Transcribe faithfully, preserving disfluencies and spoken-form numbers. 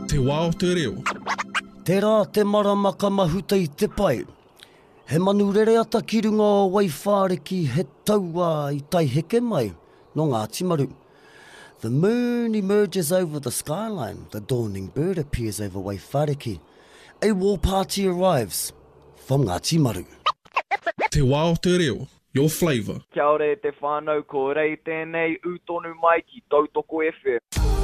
Te wā o te reo. Te rā te maramaka mahuta I te pai. He manu rere ata ki runga o Waiwhareki he taua I tai heke mai no ngā timaru. The moon emerges over the skyline. The dawning bird appears over Waiwhareki. A war party arrives from ngā timaru. Te wā o te reo. Your flavour. Kia ore te whānau ko rei tēnei utonu mai ki Tautoko F M.